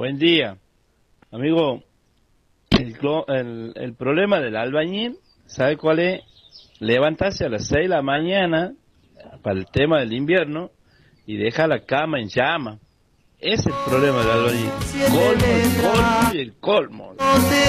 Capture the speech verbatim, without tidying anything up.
Buen día. Amigo, el, clo- el, el problema del albañil, ¿sabe cuál es? Levantarse a las seis de la mañana para el tema del invierno y deja la cama en llama. Ese es el problema del albañil. Colmo, el colmo y el colmo.